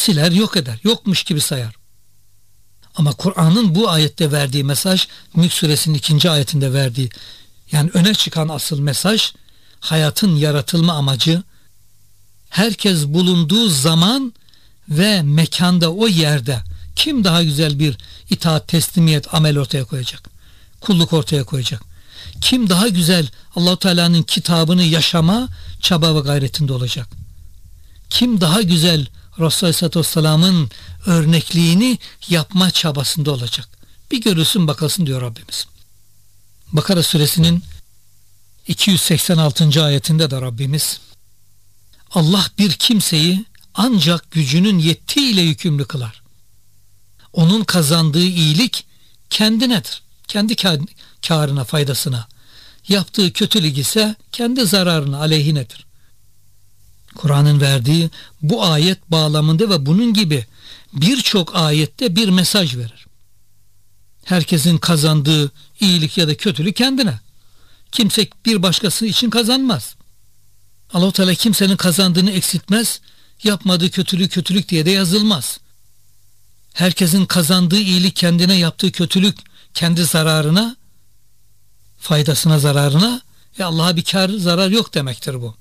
siler, yok eder. Yokmuş gibi sayar. Ama Kur'an'ın bu ayette verdiği mesaj, Mülk Suresinin 2. ayetinde verdiği, yani öne çıkan asıl mesaj, hayatın yaratılma amacı, herkes bulunduğu zaman ve mekanda, o yerde kim daha güzel bir itaat, teslimiyet, amel ortaya koyacak? Kulluk ortaya koyacak. Kim daha güzel Allah-u Teala'nın kitabını yaşama çaba ve gayretinde olacak? Kim daha güzel Resulullah Aleyhisselatü Vesselam'ın örnekliğini yapma çabasında olacak? Bir görülsün bakasın diyor Rabbimiz. Bakara suresinin 286. ayetinde de Rabbimiz, Allah bir kimseyi ancak gücünün yettiğiyle yükümlü kılar. Onun kazandığı iyilik kendinedir. Kendi kârına, faydasına. Yaptığı kötülük ise kendi zararına, aleyhinedir. Kur'an'ın verdiği bu ayet bağlamında ve bunun gibi birçok ayette bir mesaj verir. Herkesin kazandığı iyilik ya da kötülük kendine. Kimse bir başkası için kazanmaz. Allah-u Teala kimsenin kazandığını eksiltmez, yapmadığı kötülük diye de yazılmaz. Herkesin kazandığı iyilik kendine, yaptığı kötülük kendi zararına, faydasına, zararına, Allah'a bir kar, zarar yok demektir bu.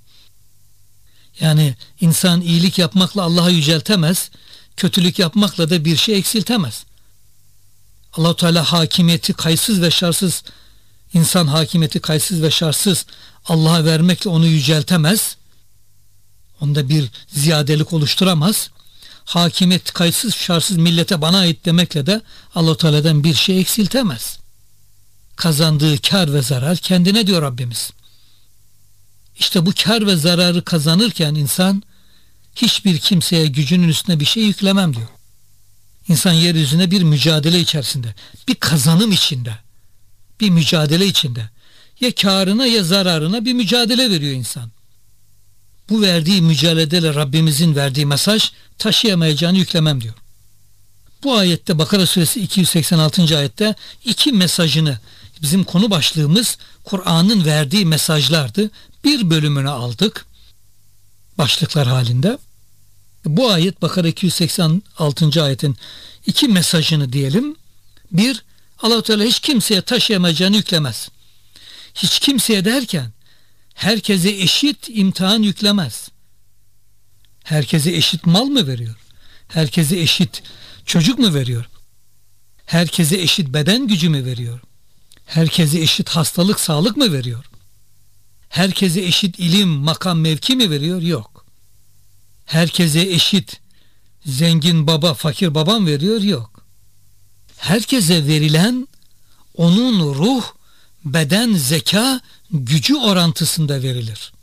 Yani insan iyilik yapmakla Allah'a yüceltemez, kötülük yapmakla da bir şey eksiltemez. Allah-u Teala hakimiyeti kayıtsız ve şartsız, insan hakimiyeti kayıtsız ve şartsız Allah'a vermekle onu yüceltemez. Onda bir ziyadelik oluşturamaz. Hakimiyet kayıtsız şartsız millete bana ait demekle de Allah-u Teala'dan bir şey eksiltemez. Kazandığı kar ve zarar kendine diyor Rabbimiz. İşte bu kar ve zararı kazanırken insan hiçbir kimseye gücünün üstüne bir şey yüklemem diyor. İnsan yeryüzüne bir mücadele içerisinde, bir kazanım içinde, bir mücadele içinde. Ya karına ya zararına bir mücadele veriyor insan. Bu verdiği mücadeleyle Rabbimizin verdiği mesaj, taşıyamayacağını yüklemem diyor. Bu ayette, Bakara suresi 286. ayette iki mesajını, bizim konu başlığımız Kur'an'ın verdiği mesajlardı. Bir bölümünü aldık başlıklar halinde. Bu ayet, Bakara 286. ayetin iki mesajını diyelim. Bir, Allah-u Teala hiç kimseye taşıyamayacağını yüklemez. Hiç kimseye derken herkese eşit imtihan yüklemez. Herkese eşit mal mı veriyor? Herkese eşit çocuk mu veriyor? Herkese eşit beden gücü mü veriyor? Herkese eşit hastalık, sağlık mı veriyor? Herkese eşit ilim, makam, mevki mi veriyor? Yok. Herkese eşit zengin baba, fakir babam veriyor? Yok. Herkese verilen onun ruh, beden, zeka, gücü orantısında verilir.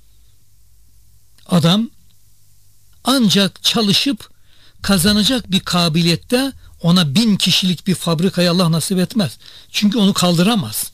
Adam ancak çalışıp kazanacak bir kabiliyette ona 1000 kişilik bir fabrikayı Allah nasip etmez. Çünkü onu kaldıramaz.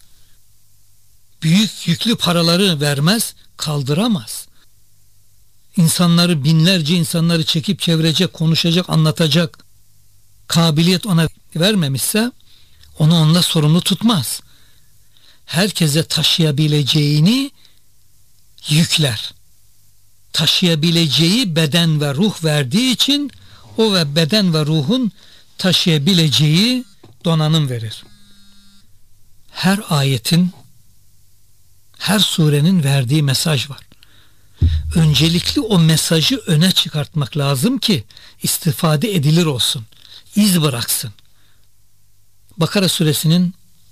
Büyük yüklü paraları vermez, kaldıramaz. İnsanları, binlerce insanları çekip çevirecek, konuşacak, anlatacak kabiliyet ona vermemişse onu onunla sorumlu tutmaz. Herkese taşıyabileceğini yükler. Taşıyabileceği beden ve ruh verdiği için o ve beden ve ruhun taşıyabileceği donanım verir. Her ayetin, her surenin verdiği mesaj var. Öncelikli o mesajı öne çıkartmak lazım ki istifade edilir olsun. İz bıraksın. Bakara suresinin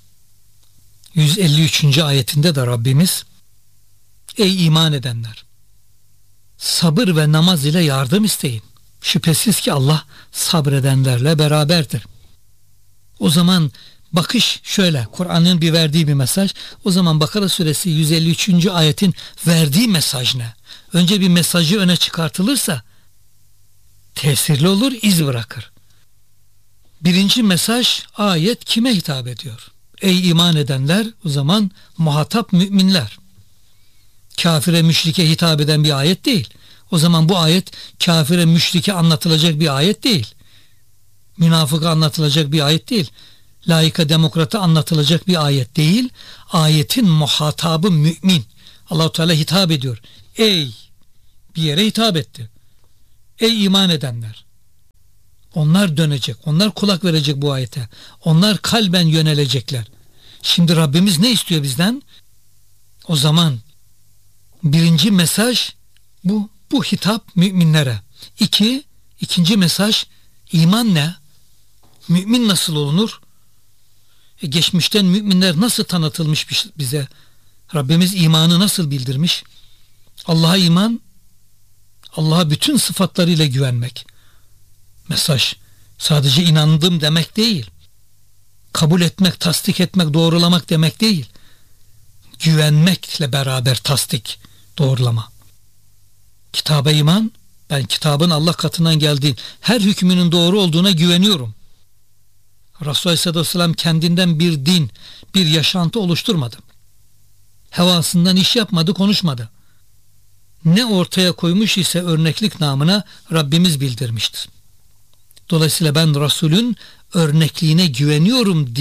153. ayetinde de Rabbimiz, ey iman edenler, sabır ve namaz ile yardım isteyin. Şüphesiz ki Allah sabredenlerle beraberdir. O zaman bakış şöyle, Kur'an'ın bir verdiği bir mesaj. O zaman Bakara suresi 153. ayetin verdiği mesaj ne? Önce bir mesajı öne çıkartılırsa tesirli olur, iz bırakır. Birinci mesaj, ayet kime hitap ediyor? Ey iman edenler, o zaman muhatap müminler. Kafire, müşrike hitap eden bir ayet değil. O zaman bu ayet kafire, müşrike anlatılacak bir ayet değil. Münafıka anlatılacak bir ayet değil. Laika, demokrata anlatılacak bir ayet değil. Ayetin muhatabı mümin. Allah-u Teala hitap ediyor. Ey, bir yere hitap etti. Ey iman edenler. Onlar dönecek. Onlar kulak verecek bu ayete. Onlar kalben yönelecekler. Şimdi Rabbimiz ne istiyor bizden? O zaman birinci mesaj bu hitap müminlere. İkinci mesaj iman ne? Mümin nasıl olunur? Geçmişten müminler nasıl tanıtılmış bize? Rabbimiz imanı nasıl bildirmiş? Allah'a iman, Allah'a bütün sıfatlarıyla güvenmek. Mesaj sadece inandım demek değil. Kabul etmek, tasdik etmek, doğrulamak demek değil. Güvenmekle beraber tasdik, doğrulama. Kitaba iman, ben kitabın Allah katından geldiği her hükmünün doğru olduğuna güveniyorum. Resulullah Aleyhisselatü Vesselam kendinden bir din, bir yaşantı oluşturmadı. Hevasından iş yapmadı, konuşmadı. Ne ortaya koymuş ise örneklik namına Rabbimiz bildirmiştir. Dolayısıyla ben Resulün örnekliğine güveniyorum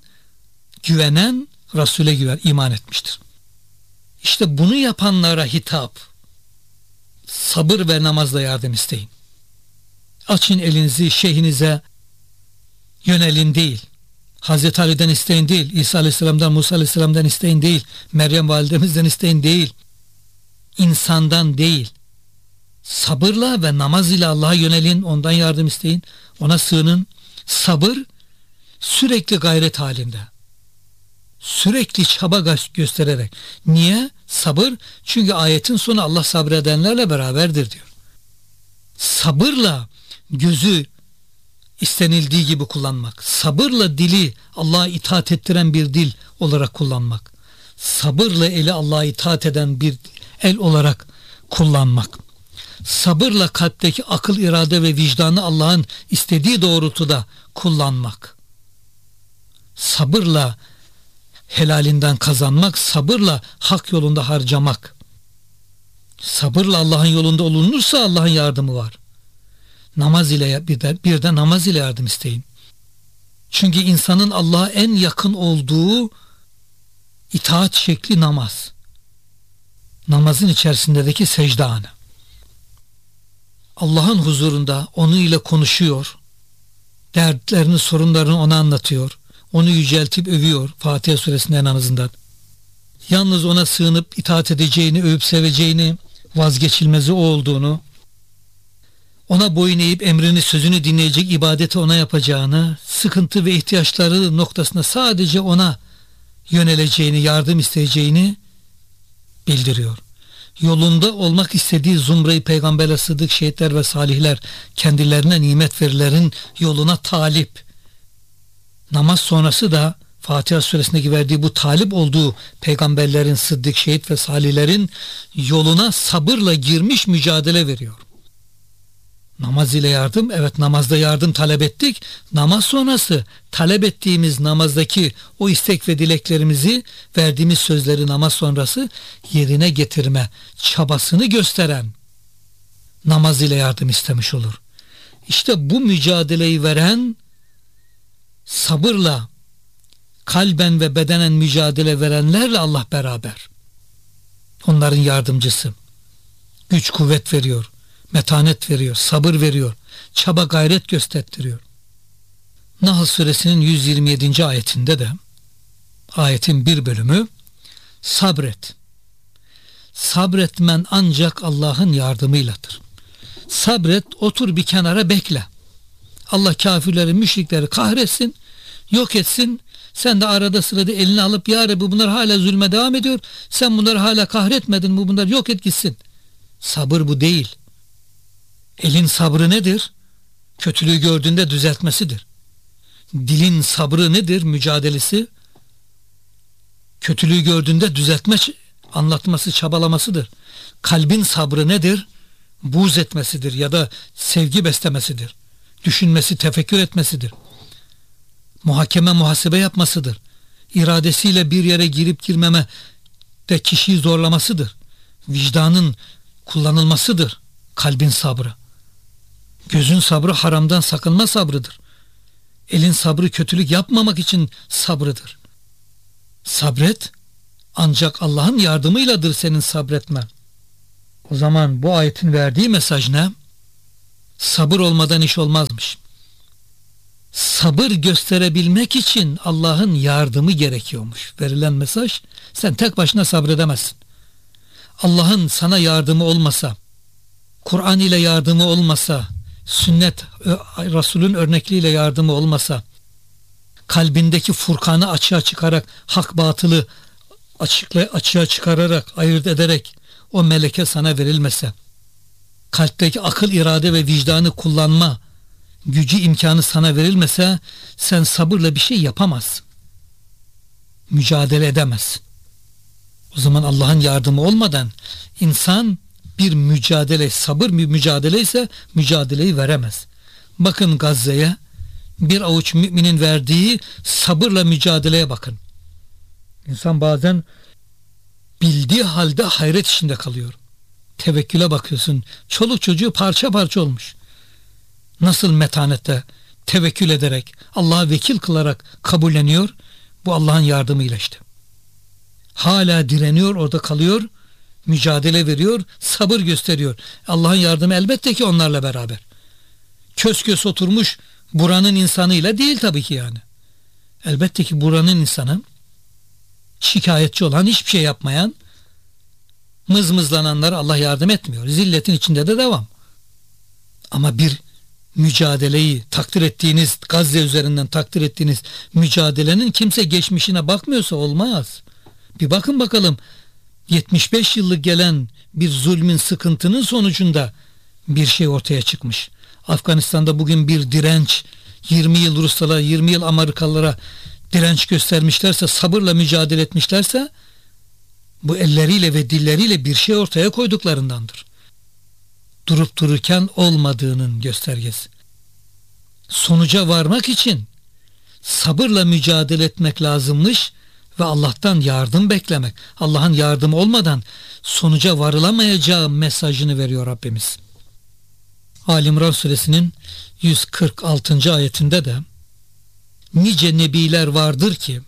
güvenen Resul'e iman etmiştir. İşte bunu yapanlara hitap, sabır ve namazla yardım isteyin. Açın elinizi şeyhinize yönelin değil. Hazreti Ali'den isteyin değil. İsa Aleyhisselam'dan, Musa Aleyhisselam'dan isteyin değil. Meryem validemizden isteyin değil. İnsandan değil. Sabırla ve namaz ile Allah'a yönelin. Ondan yardım isteyin. Ona sığının. Sabır sürekli gayret halinde. Sürekli çaba göstererek. Niye? Sabır. Çünkü ayetin sonu Allah sabredenlerle beraberdir diyor. Sabırla gözü istenildiği gibi kullanmak. Sabırla dili Allah'a itaat ettiren bir dil olarak kullanmak. Sabırla eli Allah'a itaat eden bir el olarak kullanmak. Sabırla kalpteki akıl, irade ve vicdanı Allah'ın istediği doğrultuda kullanmak. Sabırla helalinden kazanmak, sabırla hak yolunda harcamak. Sabırla Allah'ın yolunda olunursa Allah'ın yardımı var. Namaz ile bir de namaz ile yardım isteyin. Çünkü insanın Allah'a en yakın olduğu itaat şekli namaz. Namazın içerisindeki secde anı. Allah'ın huzurunda onu ile konuşuyor. Dertlerini, sorunlarını ona anlatıyor. Onu yüceltip övüyor Fatiha suresinin en azından. Yalnız ona sığınıp itaat edeceğini, övüp seveceğini, vazgeçilmezi o olduğunu, ona boyun eğip emrini, sözünü dinleyecek, ibadeti ona yapacağını, sıkıntı ve ihtiyaçları noktasında sadece ona yöneleceğini, yardım isteyeceğini bildiriyor. Yolunda olmak istediği zumrayı peygamberler, sıddık, şehitler ve salihler, kendilerine nimet verilerin yoluna talip. Namaz sonrası da Fatiha suresindeki verdiği bu talip olduğu peygamberlerin, sıddık, şehit ve salihlerin yoluna sabırla girmiş mücadele veriyor. Namaz ile yardım, evet namazda yardım talep ettik. Namaz sonrası talep ettiğimiz namazdaki o istek ve dileklerimizi, verdiğimiz sözleri namaz sonrası yerine getirme çabasını gösteren namaz ile yardım istemiş olur. İşte bu mücadeleyi veren, sabırla kalben ve bedenen mücadele verenlerle Allah beraber. Onların yardımcısı. Güç kuvvet veriyor. Metanet veriyor, sabır veriyor, çaba gayret göstertiriyor. Nahl suresinin 127. ayetinde de ayetin bir bölümü sabret. Sabretmen ancak Allah'ın yardımıyladır. Sabret, otur bir kenara bekle. Allah kafirleri, müşrikleri kahretsin, yok etsin. Sen de arada sırada elini alıp ya Rabbi bunlar hala zulme devam ediyor. Sen bunları hala kahretmedin mi? Bunlar yok et gitsin. Sabır bu değil. Elin sabrı nedir? Kötülüğü gördüğünde düzeltmesidir. Dilin sabrı nedir? Mücadelesi. Kötülüğü gördüğünde düzeltme, anlatması, çabalamasıdır. Kalbin sabrı nedir? Buğz etmesidir ya da sevgi beslemesidir. Düşünmesi, tefekkür etmesidir. Muhakeme, muhasebe yapmasıdır. İradesiyle bir yere girip girmeme de kişiyi zorlamasıdır. Vicdanın kullanılmasıdır. Kalbin sabrı. Gözün sabrı haramdan sakınma sabrıdır. Elin sabrı kötülük yapmamak için sabrıdır. Sabret, ancak Allah'ın yardımıyladır senin sabretmen. O zaman bu ayetin verdiği mesaj ne? Sabır olmadan iş olmazmış. sabır gösterebilmek için Allah'ın yardımı gerekiyormuş. Verilen mesaj, sen tek başına sabredemezsin. Allah'ın sana yardımı olmasa, Kur'an ile yardımı olmasa, sünnet, Resul'ün örnekliğiyle yardımı olmasa, kalbindeki Furkan'ı açığa çıkarak, hak batılı açığa çıkararak, ayırt ederek o meleke sana verilmese, kalpteki akıl, irade ve vicdanı kullanma gücü, imkanı sana verilmese, sen sabırla bir şey yapamazsın. Mücadele edemezsin. O zaman Allah'ın yardımı olmadan insan bir mücadele, sabır bir mücadele ise mücadeleyi veremez. Bakın Gazze'ye, bir avuç müminin verdiği sabırla mücadeleye bakın. İnsan bazen bildiği halde hayret içinde kalıyor. Tevekküle bakıyorsun. Çoluk çocuğu parça parça olmuş. Nasıl metanette tevekkül ederek, Allah'a vekil kılarak kabulleniyor? Bu Allah'ın yardımıyla işte. Hala direniyor, orada kalıyor, mücadele veriyor, sabır gösteriyor. Allah'ın yardımı elbette ki onlarla beraber. Kös kös oturmuş buranın insanıyla değil tabii ki yani. Elbette ki buranın insanı, şikayetçi olan, hiçbir şey yapmayan, mızmızlananlara Allah yardım etmiyor. Zilletin içinde de devam. Ama bir mücadeleyi takdir ettiğiniz, Gazze üzerinden takdir ettiğiniz mücadelenin kimse geçmişine bakmıyorsa olmaz. Bir bakın bakalım, 75 yıllık gelen bir zulmün, sıkıntının sonucunda bir şey ortaya çıkmış. Afganistan'da bugün bir direnç, 20 yıl Ruslara, 20 yıl Amerikalılara direnç göstermişlerse, sabırla mücadele etmişlerse, bu elleriyle ve dilleriyle bir şey ortaya koyduklarındandır. Durup dururken olmadığının göstergesi. Sonuca varmak için sabırla mücadele etmek lazımmış ve Allah'tan yardım beklemek. Allah'ın yardımı olmadan sonuca varılamayacağı mesajını veriyor Rabbimiz. Ali İmran suresinin 146. ayetinde de nice nebiler vardır ki,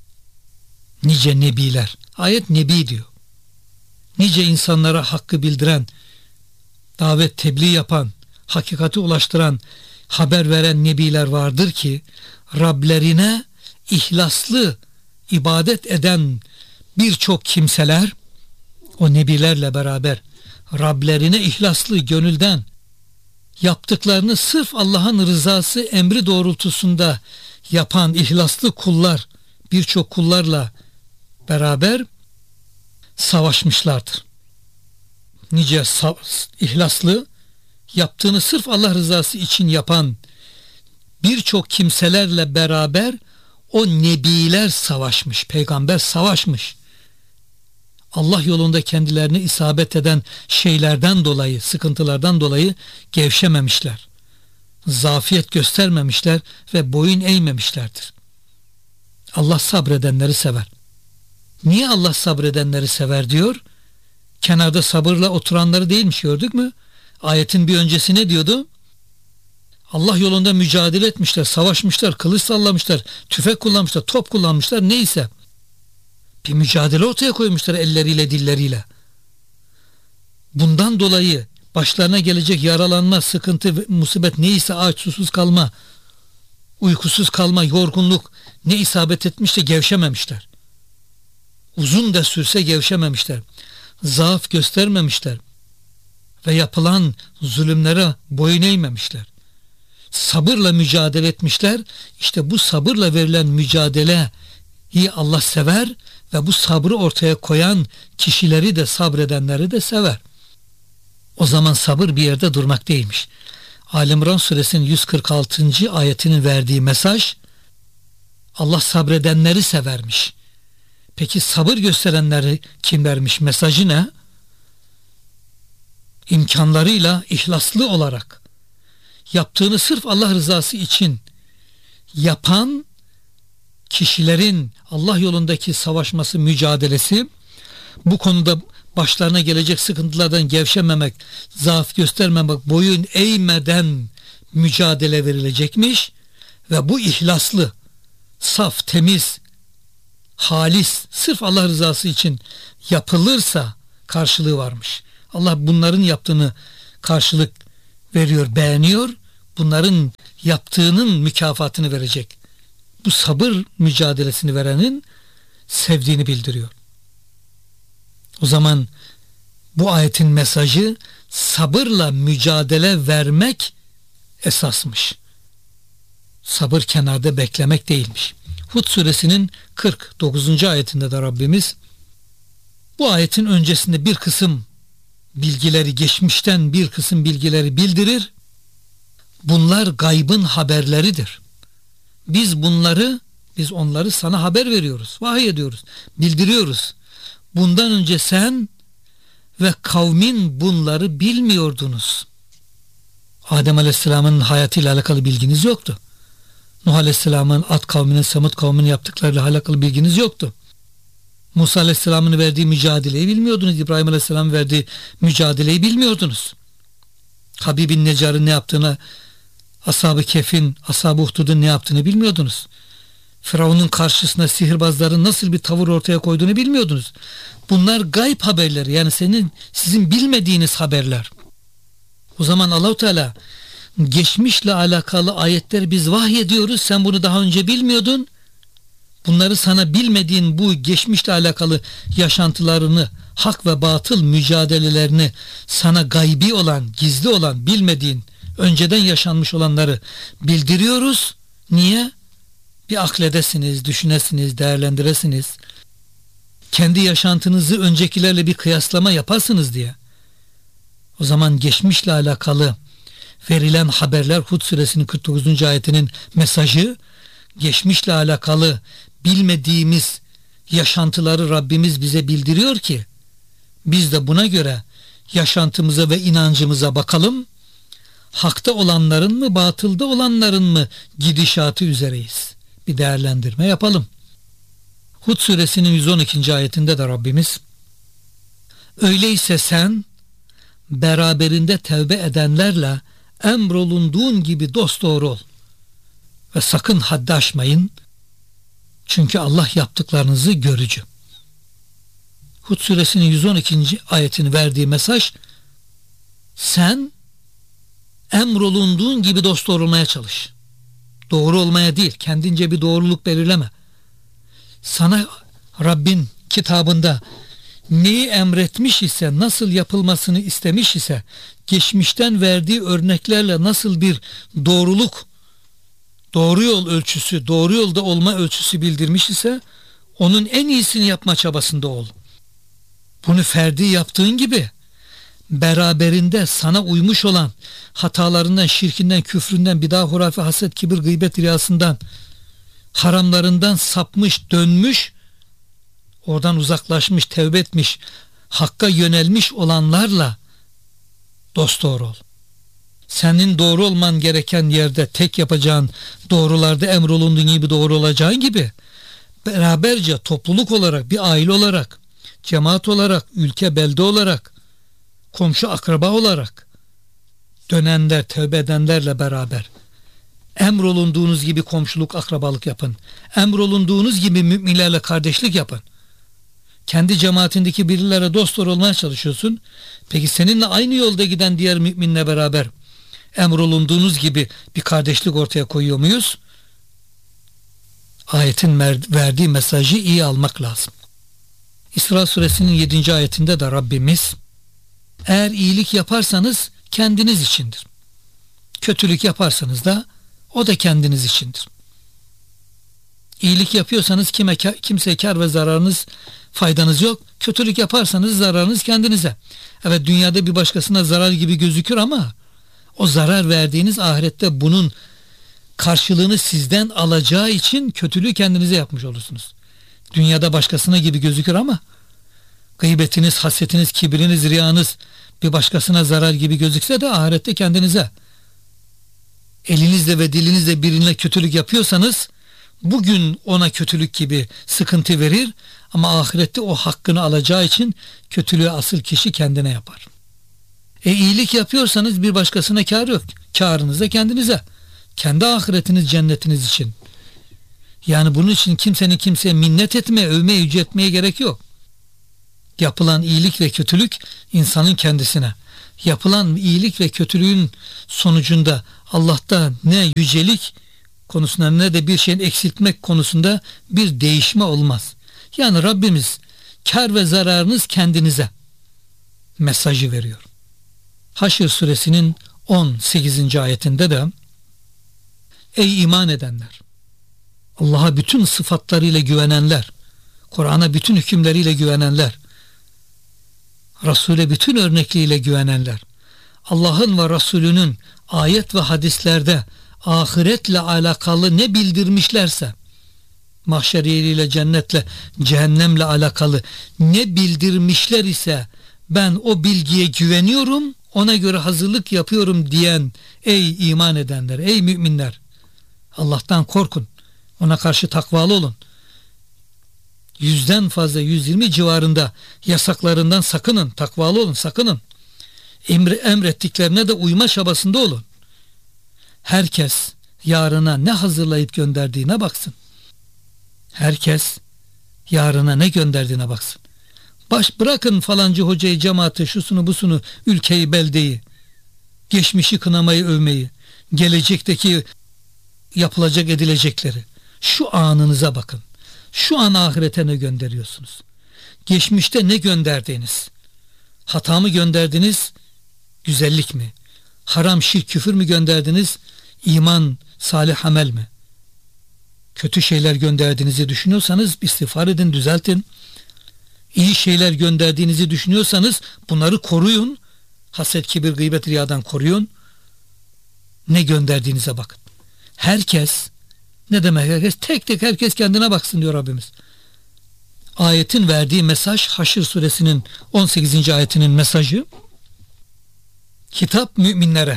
nice nebiler, ayet nebi diyor. Nice insanlara hakkı bildiren, davet tebliğ yapan, hakikati ulaştıran, haber veren nebiler vardır ki Rablerine ihlaslı ibadet eden birçok kimseler o nebilerle beraber Rablerine ihlaslı, gönülden yaptıklarını sırf Allah'ın rızası, emri doğrultusunda yapan ihlaslı kullar, birçok kullarla beraber savaşmışlardır. Nice ihlaslı, yaptığını sırf Allah rızası için yapan birçok kimselerle beraber o nebiler savaşmış, peygamber savaşmış. Allah yolunda kendilerine isabet eden şeylerden dolayı, sıkıntılardan dolayı gevşememişler. Zafiyet göstermemişler ve boyun eğmemişlerdir. Allah sabredenleri sever. Niye Allah sabredenleri sever diyor? Kenarda sabırla oturanları değilmiş, gördük mü? Ayetin bir öncesi ne diyordu? Allah yolunda mücadele etmişler, savaşmışlar, kılıç sallamışlar, tüfek kullanmışlar, top kullanmışlar, neyse. Bir mücadele ortaya koymuşlar elleriyle, dilleriyle. Bundan dolayı başlarına gelecek yaralanma, sıkıntı, musibet neyse, aç, susuz kalma, uykusuz kalma, yorgunluk ne isabet etmişse gevşememişler. Uzun da sürse gevşememişler. Zaaf göstermemişler. Ve yapılan zulümlere boyun eğmemişler. Sabırla mücadele etmişler. İşte bu sabırla verilen mücadeleyi Allah sever ve bu sabrı ortaya koyan kişileri de, sabredenleri de sever. O zaman sabır bir yerde durmak değilmiş. Ali İmran suresinin 146. ayetinin verdiği mesaj, Allah sabredenleri severmiş. Peki sabır gösterenleri kimlermiş? Mesajı ne? İmkanlarıyla ihlaslı olarak yaptığını sırf Allah rızası için yapan kişilerin Allah yolundaki savaşması, mücadelesi, bu konuda başlarına gelecek sıkıntılardan gevşememek, zaaf göstermemek, boyun eğmeden mücadele verilecekmiş ve bu ihlaslı, saf, temiz, halis, sırf Allah rızası için yapılırsa karşılığı varmış. Allah bunların yaptığını karşılık veriyor, beğeniyor. bunların yaptığının mükafatını verecek. Bu sabır mücadelesini verenin sevdiğini bildiriyor. O zaman bu ayetin mesajı sabırla mücadele vermek esasmış. Sabır kenarda beklemek değilmiş. Hud suresinin 49. ayetinde de Rabbimiz bu ayetin öncesinde bir kısım bilgileri, geçmişten bir kısım bilgileri bildirir. Bunlar gaybın haberleridir. Biz onları sana haber veriyoruz, vahiy ediyoruz, bildiriyoruz. Bundan önce sen ve kavmin bunları bilmiyordunuz. Adem Aleyhisselam'ın hayatıyla alakalı bilginiz yoktu. Nuh Aleyhisselam'ın, Ad kavminin, Semud kavminin yaptıklarıyla alakalı bilginiz yoktu. Musa Aleyhisselam'ın verdiği mücadeleyi bilmiyordunuz. İbrahim Aleyhisselam'ın verdiği mücadeleyi bilmiyordunuz. Habib'in Necar'ın ne yaptığını, Ashab-ı Kehf'in, Ashab-ı Uhdud'un ne yaptığını bilmiyordunuz. Firavun'un karşısında sihirbazların nasıl bir tavır ortaya koyduğunu bilmiyordunuz. Bunlar gayb haberleri, yani sizin bilmediğiniz haberler. O zaman Allah-u Teala geçmişle alakalı ayetleri biz vahyediyoruz. Sen bunu daha önce bilmiyordun. Bunları sana bilmediğin bu geçmişle alakalı yaşantılarını, hak ve batıl mücadelelerini sana gaybi olan, gizli olan, bilmediğin, önceden yaşanmış olanları bildiriyoruz. Niye? Bir akledesiniz, düşünesiniz, değerlendiresiniz. Kendi yaşantınızı öncekilerle bir kıyaslama yapasınız diye. O zaman geçmişle alakalı verilen haberler, Hud suresinin 49. ayetinin mesajı, geçmişle alakalı bilmediğimiz yaşantıları Rabbimiz bize bildiriyor ki biz de buna göre yaşantımıza ve inancımıza bakalım. Hakta olanların mı, batılda olanların mı gidişatı üzereyiz? Bir değerlendirme yapalım. Hud suresinin 112. ayetinde de Rabbimiz öyleyse sen beraberinde tevbe edenlerle emrolunduğun gibi dosdoğru ol ve sakın haddi aşmayın, çünkü Allah yaptıklarınızı görücü. Hud suresinin 112. ayetini verdiği mesaj, sen emrolunduğun gibi dosdoğru olmaya çalış. Doğru olmaya değil, kendince bir doğruluk belirleme. Sana Rabbin kitabında neyi emretmiş ise, nasıl yapılmasını istemiş ise, geçmişten verdiği örneklerle nasıl bir doğruluk, doğru yol ölçüsü, doğru yolda olma ölçüsü bildirmiş ise onun en iyisini yapma çabasında ol. Bunu ferdi yaptığın gibi beraberinde sana uymuş olan hatalarından, şirkinden, küfründen, bidah, hurafe, haset, kibir, gıybet, riyasından, haramlarından sapmış, dönmüş, oradan uzaklaşmış, tevbe etmiş, hakka yönelmiş olanlarla dosdoğru ol. Senin doğru olman gereken yerde tek yapacağın doğrularda emrolunduğun gibi doğru olacağın gibi beraberce topluluk olarak, bir aile olarak, cemaat olarak, ülke, belde olarak, komşu, akraba olarak dönenler, tövbe edenlerle beraber emrolunduğunuz gibi komşuluk, akrabalık yapın. Emrolunduğunuz gibi müminlerle kardeşlik yapın. Kendi cemaatindeki birilere dost olmaya çalışıyorsun. Peki seninle aynı yolda giden diğer müminle beraber emrolunduğunuz gibi bir kardeşlik ortaya koyuyor muyuz? Ayetin verdiği mesajı iyi almak lazım. İsra suresinin 7. ayetinde de Rabbimiz eğer iyilik yaparsanız kendiniz içindir. Kötülük yaparsanız da o da kendiniz içindir. İyilik yapıyorsanız kimseye kar ve zararınız, faydanız yok. Kötülük yaparsanız zararınız kendinize. Evet, dünyada bir başkasına zarar gibi gözükür ama o zarar verdiğiniz ahirette bunun karşılığını sizden alacağı için kötülüğü kendinize yapmış olursunuz. Dünyada başkasına gibi gözükür ama gıybetiniz, hasetiniz, kibriniz, riyanız bir başkasına zarar gibi gözükse de ahirette kendinize. Elinizle ve dilinizle birine kötülük yapıyorsanız bugün ona kötülük gibi sıkıntı verir ama ahirette o hakkını alacağı için kötülüğü asıl kişi kendine yapar. İyilik yapıyorsanız bir başkasına kar yok. Kârınız da kendinize. Kendi ahiretiniz, cennetiniz için. Yani bunun için kimsenin kimseye minnet etmeye, övmeye, yüce etmeye gerek yok. Yapılan iyilik ve kötülük insanın kendisine. yapılan iyilik ve kötülüğün sonucunda Allah'ta ne yücelik konusunda ne de bir şeyin eksiltmek konusunda bir değişme olmaz. Yani Rabbimiz kar ve zararınız kendinize mesajı veriyor. Haşr suresinin 18. ayetinde de ey iman edenler, Allah'a bütün sıfatlarıyla güvenenler, Kur'an'a bütün hükümleriyle güvenenler, Resul'e bütün örnekliğiyle güvenenler, Allah'ın ve Resulünün ayet ve hadislerde ahiretle alakalı ne bildirmişlerse, mahşer yeriyle, cennetle, cehennemle alakalı ne bildirmişler ise ben o bilgiye güveniyorum, ona göre hazırlık yapıyorum diyen ey iman edenler, ey müminler, Allah'tan korkun, ona karşı takvalı olun. 100'den fazla, 120 civarında yasaklarından sakının, takvalı olun, sakının. Emrettiklerine de uyma çabasında olun. Herkes yarına ne hazırlayıp gönderdiğine baksın. Herkes yarına ne gönderdiğine baksın. Bırakın falancı hocayı, cemaati, şusunu busunu, ülkeyi, beldeyi, geçmişi kınamayı, övmeyi, gelecekteki yapılacak edilecekleri. Şu anınıza bakın. Şu an ahirete ne gönderiyorsunuz? Geçmişte ne gönderdiğiniz? Hata mı gönderdiniz? Güzellik mi? Haram, şirk, küfür mü gönderdiniz? İman, salih amel mi? Kötü şeyler gönderdiğinizi düşünüyorsanız istiğfar edin, düzeltin. İyi şeyler gönderdiğinizi düşünüyorsanız bunları koruyun. Haset, kibir, gıybet, riyadan koruyun. Ne gönderdiğinize bakın. Herkes, ne demek herkes? Tek tek herkes kendine baksın diyor Rabbimiz. Ayetin verdiği mesaj, Haşr suresinin 18. ayetinin mesajı, hitap müminlere.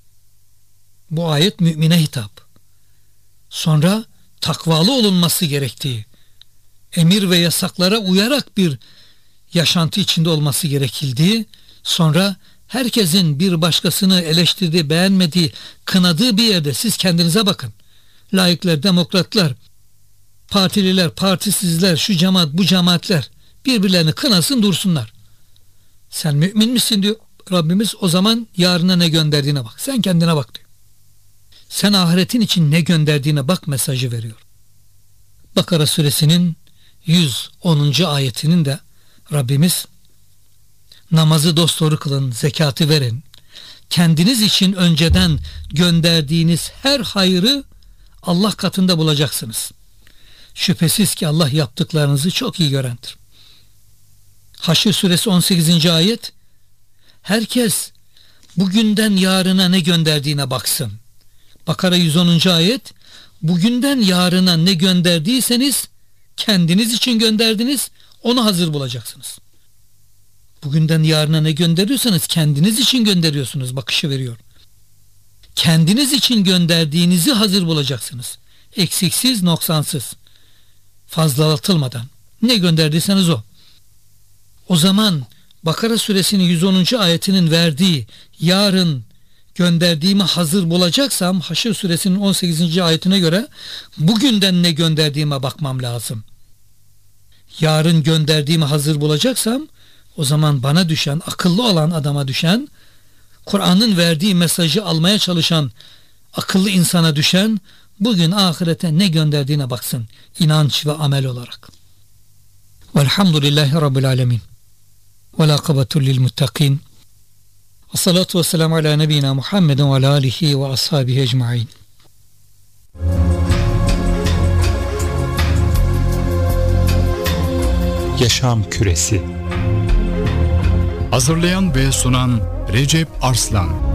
Bu ayet mümine hitap. Sonra takvalı olunması gerektiği, emir ve yasaklara uyarak bir yaşantı içinde olması gerekildiği, sonra herkesin bir başkasını eleştirdiği, beğenmediği, kınadığı bir yerde siz kendinize bakın. Laikler, demokratlar, partililer, partisizler, şu cemaat, bu cemaatler birbirlerini kınasın, dursunlar. Sen mümin misin diyor Rabbimiz, o zaman yarına ne gönderdiğine bak. Sen kendine bak diyor. Sen ahiretin için ne gönderdiğine bak mesajı veriyor. Bakara suresinin 110. ayetinin de Rabbimiz namazı dosdoğru kılın, zekatı verin. Kendiniz için önceden gönderdiğiniz her hayrı Allah katında bulacaksınız. Şüphesiz ki Allah yaptıklarınızı çok iyi görendir. Haşr suresi 18. ayet, herkes bugünden yarına ne gönderdiğine baksın. Bakara 110. ayet, bugünden yarına ne gönderdiyseniz kendiniz için gönderdiniz, onu hazır bulacaksınız. Bugünden yarına ne gönderiyorsanız kendiniz için gönderiyorsunuz bakışı veriyor. Kendiniz için gönderdiğinizi hazır bulacaksınız. Eksiksiz, noksansız. Fazlalatılmadan. Ne gönderdiyseniz o. O zaman Bakara suresinin 110. ayetinin verdiği yarın gönderdiğimi hazır bulacaksam Haşr suresinin 18. ayetine göre bugünden ne gönderdiğime bakmam lazım. Yarın gönderdiğimi hazır bulacaksam o zaman bana düşen, akıllı olan adama düşen, Kur'an'ın verdiği mesajı almaya çalışan akıllı insana düşen bugün ahirete ne gönderdiğine baksın inanç ve amel olarak. Velhamdülillahi Rabbil alemin. Ve lâkıbetul lil muttaqin. Ve salatu ve selamu ala nebiyyina Muhammedin ve ala alihi ve ashabihi ecma'in. Yaşam Küresi. Hazırlayan ve sunan Recep Arslan.